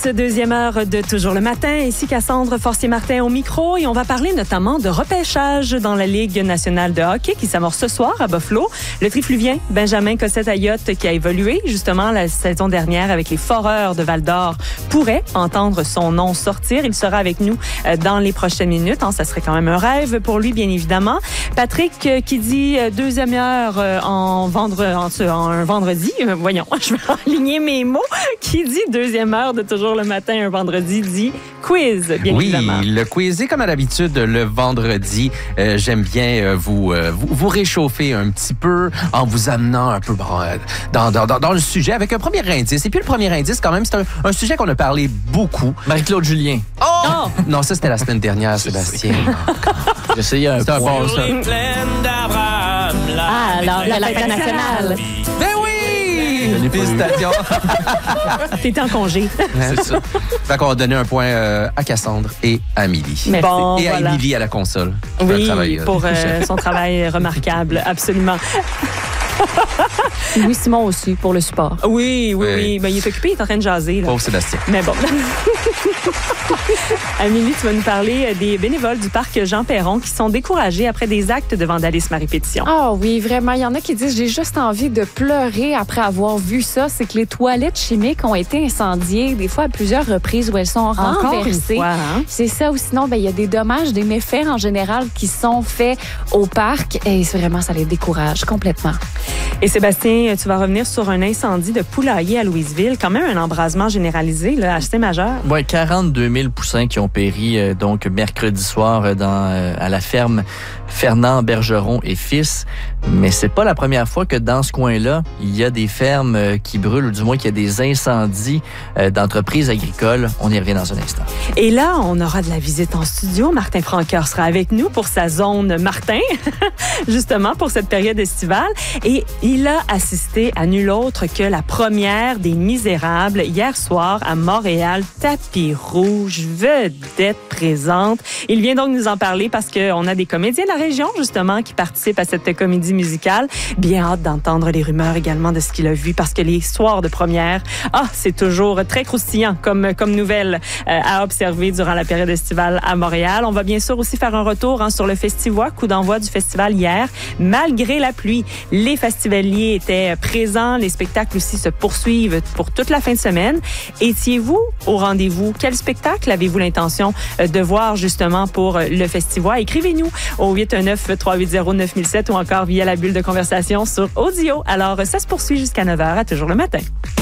cette deuxième heure de Toujours le matin. Ici Cassandre Forcier-Martin au micro et on va parler notamment de repêchage dans la Ligue nationale de hockey qui s'amorce ce soir à Buffalo. Le trifluvien Benjamin Cossette-Ayotte, qui a évolué justement la saison dernière avec les Foreurs de Val-d'Or, pourrait entendre son nom sortir. Il sera avec nous dans les prochaines minutes. Ça serait quand même un rêve pour lui, bien évidemment. Patrick, qui dit deuxième heure en un vendredi. Voyons, je vais aligner mes mots. Qui dit deuxième heure de Toujours le matin, un vendredi, dit quiz, bien évidemment. Oui, le quiz est comme à l'habitude le vendredi. J'aime bien vous réchauffer un petit peu en vous amenant un peu dans le sujet avec un premier indice. Et puis le premier indice, quand même, c'est un sujet qu'on a parlé beaucoup. Marie-Claude Julien. Oh! Non, ça, c'était la semaine dernière, Sébastien. J'essayais un peu. C'est un bon, ça. Ah, alors, la fête nationale. Ben oui! Félicitations. T'étais en congé. C'est ça. Fait qu'on va donner un point à Cassandre et à Amélie. Merci. Bon, et à voilà. Émilie à la console. Oui, pour son travail remarquable, absolument. Louis Simon aussi, pour le support. Oui. Ben, il est occupé, il est en train de jaser. Là. Pauvre Sébastien. Mais bon. Amélie, tu vas nous parler des bénévoles du parc Jean-Perron qui sont découragés après des actes de vandalisme à répétition. Ah oui, vraiment. Il y en a qui disent « J'ai juste envie de pleurer après avoir vu ça ». C'est que les toilettes chimiques ont été incendiées, des fois à plusieurs reprises où elles sont renversées. Une fois, hein? C'est ça, ou sinon, il y a des dommages, des méfaits en général qui sont faits au parc. Et vraiment, ça les décourage complètement. Et Sébastien, tu vas revenir sur un incendie de poulailler à Louisville. Quand même un embrasement généralisé, là, assez majeur. Oui, 42 000 poussins qui ont péri donc mercredi soir à la ferme Fernand Bergeron et Fils. Mais c'est pas la première fois que dans ce coin-là, il y a des fermes qui brûlent, ou du moins qu'il y a des incendies d'entreprises agricoles. On y revient dans un instant. Et là, on aura de la visite en studio. Martin Francoeur sera avec nous pour sa zone Martin, justement pour cette période estivale. Et il a assisté à nul autre que la première des Misérables hier soir à Montréal. Tapis rouge, vedette présente. Il vient donc nous en parler parce qu'on a des comédiens de la région, justement, qui participent à cette comédie musicale. Bien hâte d'entendre les rumeurs également de ce qu'il a vu parce que les soirs de première, c'est toujours très croustillant comme nouvelle à observer durant la période estivale à Montréal. On va bien sûr aussi faire un retour sur le Festivois, coup d'envoi du festival hier. Malgré la pluie, les festivaliers étaient présents. Les spectacles aussi se poursuivent pour toute la fin de semaine. Étiez-vous au rendez-vous? Quel spectacle avez-vous l'intention de voir justement pour le Festivois? Écrivez-nous au 819-380-9007 ou encore via la bulle de conversation sur Audio. Alors, ça se poursuit jusqu'à 9h à Toujours le matin.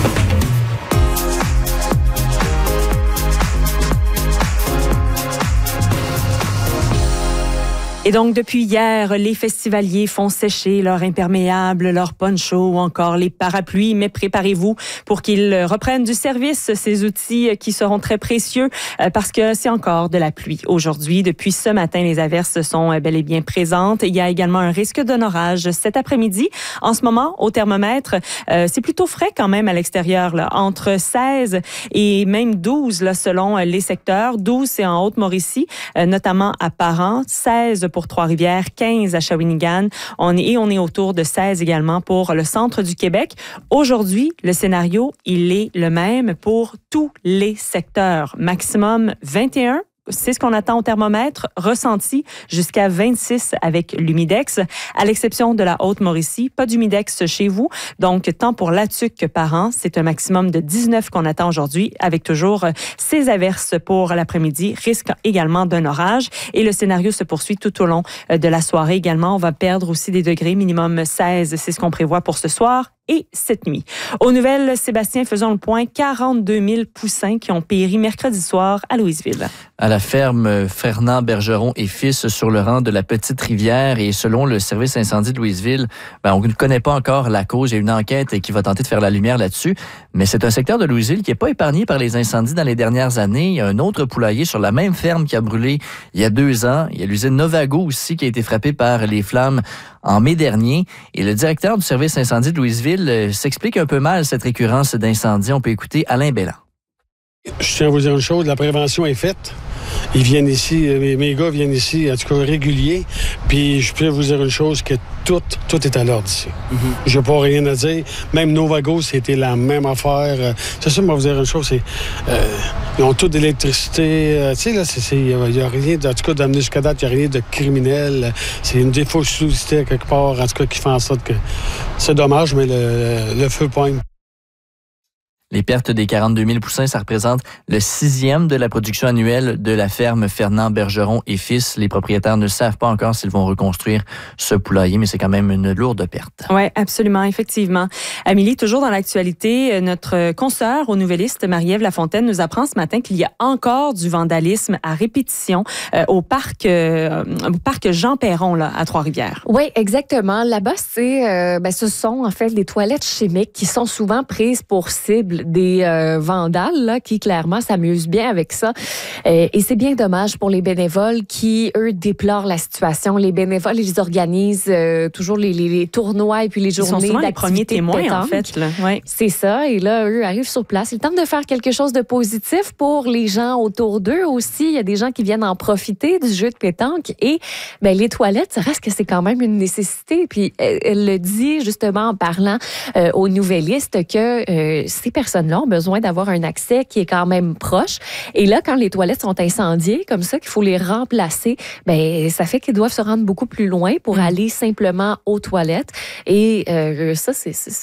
Et donc, depuis hier, les festivaliers font sécher leurs imperméables, leurs ponchos ou encore les parapluies. Mais préparez-vous pour qu'ils reprennent du service, ces outils qui seront très précieux parce que c'est encore de la pluie aujourd'hui. Depuis ce matin, les averses sont bel et bien présentes. Il y a également un risque d'orage cet après-midi. En ce moment, au thermomètre, c'est plutôt frais quand même à l'extérieur, là, entre 16 et même 12 là, selon les secteurs. 12, c'est en Haute-Mauricie, notamment à Parent. 16 pour Trois-Rivières, 15 à Shawinigan. On est autour de 16 également pour le centre du Québec. Aujourd'hui, le scénario, il est le même pour tous les secteurs. Maximum 21. C'est ce qu'on attend au thermomètre, ressenti jusqu'à 26 avec l'humidex, à l'exception de la Haute-Mauricie. Pas d'humidex chez vous, donc tant pour Latuc que Parent, c'est un maximum de 19 qu'on attend aujourd'hui, avec toujours ces averses pour l'après-midi, risque également d'un orage. Et le scénario se poursuit tout au long de la soirée également. On va perdre aussi des degrés, minimum 16, c'est ce qu'on prévoit pour ce soir et cette nuit. Aux nouvelles, Sébastien, faisons le point, 42 000 poussins qui ont péri mercredi soir à Louisville. À la ferme Fernand Bergeron et Fils sur le rang de la Petite Rivière et selon le service incendie de Louisville, on ne connaît pas encore la cause. Il y a une enquête qui va tenter de faire la lumière là-dessus, mais c'est un secteur de Louisville qui n'est pas épargné par les incendies dans les dernières années. Il y a un autre poulailler sur la même ferme qui a brûlé il y a 2 ans. Il y a l'usine Novago aussi qui a été frappée par les flammes en mai dernier. Et le directeur du service incendie de Louisville s'explique un peu mal cette récurrence d'incendie. On peut écouter Alain Belland. Je tiens à vous dire une chose, la prévention est faite. ils viennent ici, mes gars viennent ici, en tout cas réguliers. Puis je peux vous dire une chose, que tout est à l'ordre ici. J'ai pas rien à dire. Même Novago, c'était la même affaire. C'est ça, moi, vous dire une chose, c'est... ils ont toute d'électricité. Tu sais, là, il n'y a rien, en tout cas, d'amener jusqu'à date, il n'y a rien de criminel. C'est une défaussité quelque part, en tout cas, qui fait en sorte que... C'est dommage, mais le feu poigne. Les pertes des 42 000 poussins, ça représente le 6e de la production annuelle de la ferme Fernand Bergeron et Fils. Les propriétaires ne savent pas encore s'ils vont reconstruire ce poulailler, mais c'est quand même une lourde perte. Oui, absolument, effectivement. Amélie, toujours dans l'actualité, notre consoeur au Nouvelliste, Marie-Ève Lafontaine, nous apprend ce matin qu'il y a encore du vandalisme à répétition au parc Jean Perron, là, à Trois-Rivières. Oui, exactement. Là-bas, ce sont en fait des toilettes chimiques qui sont souvent prises pour cible des vandales là, qui clairement s'amusent bien avec ça. Et c'est bien dommage pour les bénévoles qui, eux, déplorent la situation. Les bénévoles, ils organisent toujours les tournois et puis les journées d'activité. Ils sont souvent les premiers témoins, en fait. Là. Ouais. C'est ça. Et là, eux arrivent sur place. Ils tentent de faire quelque chose de positif pour les gens autour d'eux aussi. Il y a des gens qui viennent en profiter du jeu de pétanque. Et les toilettes, ça reste que c'est quand même une nécessité. Puis elle le dit justement en parlant aux Nouvellistes que ces personnes-là ont besoin d'avoir un accès qui est quand même proche. Et là, quand les toilettes sont incendiées, comme ça, qu'il faut les remplacer, ça fait qu'ils doivent se rendre beaucoup plus loin pour aller simplement aux toilettes. Et ça,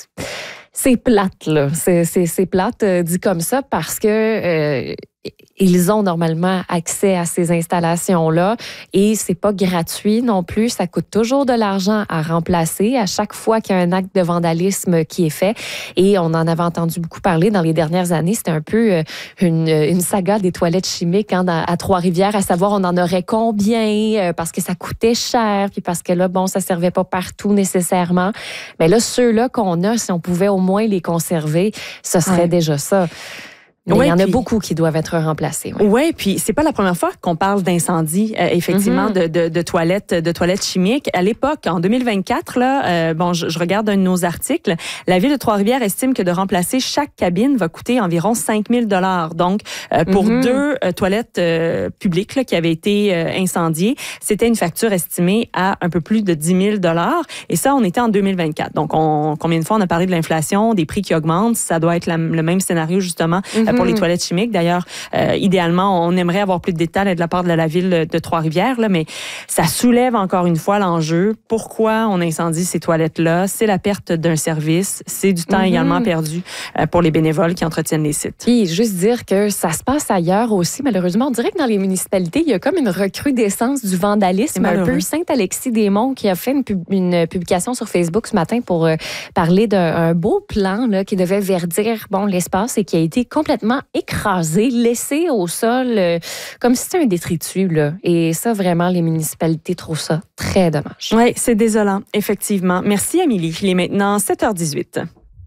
c'est plate, là. C'est plate dit comme ça parce que ils ont normalement accès à ces installations-là et c'est pas gratuit non plus. Ça coûte toujours de l'argent à remplacer à chaque fois qu'il y a un acte de vandalisme qui est fait. Et on en avait entendu beaucoup parler dans les dernières années. C'était un peu une saga des toilettes chimiques à Trois-Rivières, à savoir on en aurait combien parce que ça coûtait cher puis parce que là, ça servait pas partout nécessairement. Mais là, ceux-là qu'on a, si on pouvait au moins les conserver, ce serait déjà ça. Mais il y en a beaucoup qui doivent être remplacés. Oui, puis c'est pas la première fois qu'on parle d'incendie, effectivement, de toilettes chimiques. À l'époque, en 2024, là, je regarde un de nos articles, la ville de Trois-Rivières estime que de remplacer chaque cabine va coûter environ 5 000 $. Donc, pour 2 toilettes publiques là, qui avaient été incendiées, c'était une facture estimée à un peu plus de 10 000 $. Et ça, on était en 2024. Donc, combien de fois on a parlé de l'inflation, des prix qui augmentent? Ça doit être le même scénario, justement, pour les toilettes chimiques. D'ailleurs, idéalement, on aimerait avoir plus de détails de la part de la ville de Trois-Rivières, là, mais ça soulève encore une fois l'enjeu. Pourquoi on incendie ces toilettes-là? C'est la perte d'un service. C'est du temps également perdu pour les bénévoles qui entretiennent les sites. Puis, juste dire que ça se passe ailleurs aussi. Malheureusement, on dirait que dans les municipalités, il y a comme une recrudescence du vandalisme. Un peu. Saint-Alexis-des-Monts qui a fait une publication sur Facebook ce matin pour parler d'un beau plan là, qui devait verdir l'espace et qui a été complètement écrasé, laissé au sol, comme si c'était un détritus. Là. Et ça, vraiment, les municipalités trouvent ça très dommage. Oui, c'est désolant, effectivement. Merci, Amélie. Il est maintenant 7h18.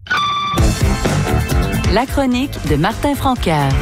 La chronique de Martin Francaire.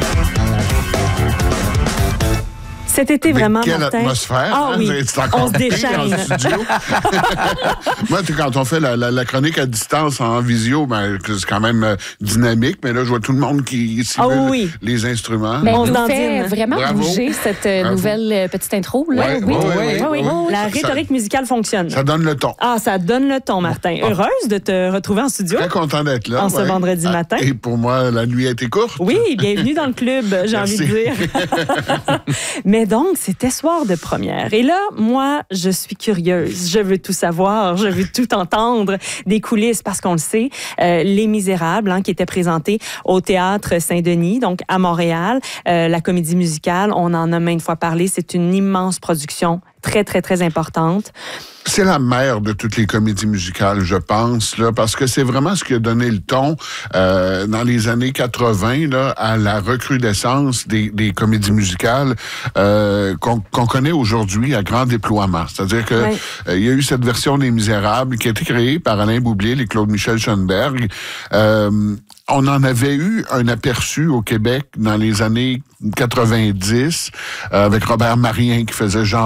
Cet été, vraiment, quelle Martin. Atmosphère. Ah oui, on se déchaîne. Moi, quand on fait la chronique à distance en visio, c'est quand même dynamique, mais là, je vois tout le monde qui simule les instruments. On nous fait vraiment bouger cette nouvelle petite intro. Là. Oui. La rhétorique musicale fonctionne. Ça donne le ton. Ah, ça donne le ton, Martin. Heureuse de te retrouver en studio. Très content d'être là. En ce vendredi matin. Et pour moi, la nuit a été courte. Oui, bienvenue dans le club, j'ai envie de dire. Mais donc, c'était soir de première. Et là, moi, je suis curieuse. Je veux tout savoir. Je veux tout entendre des coulisses parce qu'on le sait. Les Misérables, qui étaient présentés au Théâtre Saint-Denis, donc à Montréal. La comédie musicale, on en a maintes fois parlé. C'est une immense production. Très, très, très importante. C'est la mère de toutes les comédies musicales, je pense, là, parce que c'est vraiment ce qui a donné le ton dans les années 80 là, à la recrudescence des comédies musicales qu'on connaît aujourd'hui à grand déploiement. C'est-à-dire que il y a eu cette version des Misérables qui a été créée par Alain Boublil et Claude-Michel Schoenberg. On en avait eu un aperçu au Québec dans les années 90 avec Robert Marien qui faisait Jean Valjean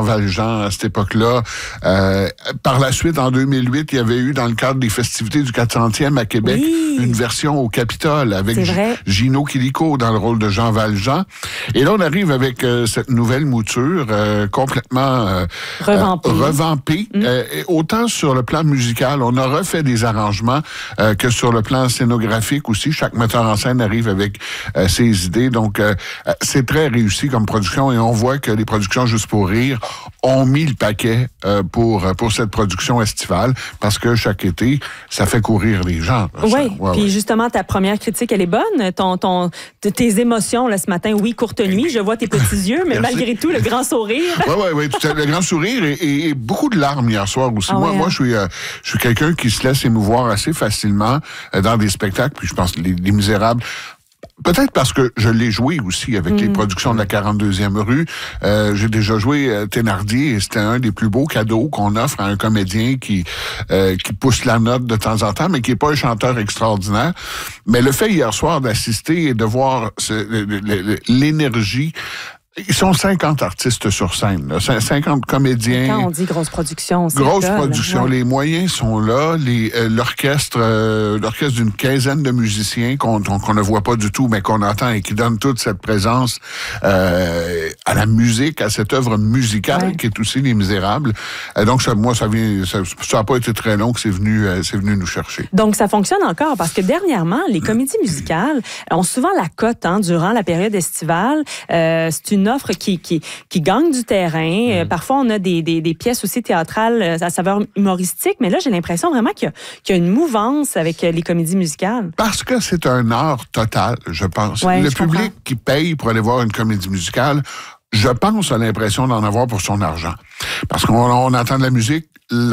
temps à cette époque-là. Par la suite, en 2008, il y avait eu, dans le cadre des festivités du 400e à Québec, une version au Capitole avec Gino Quilico dans le rôle de Jean Valjean. Et là, on arrive avec cette nouvelle mouture complètement revampée. Autant sur le plan musical, on a refait des arrangements que sur le plan scénographique aussi. Chaque metteur en scène arrive avec ses idées. Donc, c'est très réussi comme production et on voit que les productions Juste pour rire ont mis le paquet pour cette production estivale parce que chaque été, ça fait courir les gens. Oui, puis justement, ta première critique, elle est bonne. Tes émotions là, ce matin, oui, courte nuit, je vois tes petits yeux, mais malgré tout, le grand sourire. Oui, le grand sourire et beaucoup de larmes hier soir aussi. Moi, je suis quelqu'un qui se laisse émouvoir assez facilement dans des spectacles, puis je pense Les Misérables. Peut-être parce que je l'ai joué aussi avec les productions de la 42e rue. J'ai déjà joué Thénardier et c'était un des plus beaux cadeaux qu'on offre à un comédien qui pousse la note de temps en temps, mais qui n'est pas un chanteur extraordinaire. Mais le fait hier soir d'assister et de voir l'énergie. Ils sont 50 artistes sur scène, là. 50 comédiens. Quand on dit grosse production, c'est grosse production. Les moyens sont là. L'orchestre d'une quinzaine de musiciens qu'on ne voit pas du tout, mais qu'on entend et qui donnent toute cette présence à la musique, à cette œuvre musicale qui est aussi Les Misérables. Donc ça n'a pas été très long que c'est venu nous chercher. Donc ça fonctionne encore parce que dernièrement, les comédies musicales ont souvent la cote durant la période estivale. C'est une offre qui gagne du terrain. Parfois, on a des pièces aussi théâtrales à saveur humoristique, mais là, j'ai l'impression vraiment qu'il y a une mouvance avec les comédies musicales. Parce que c'est un art total, je pense. Le public qui paye pour aller voir une comédie musicale, je pense, a l'impression d'en avoir pour son argent. Parce qu'on entend de la musique,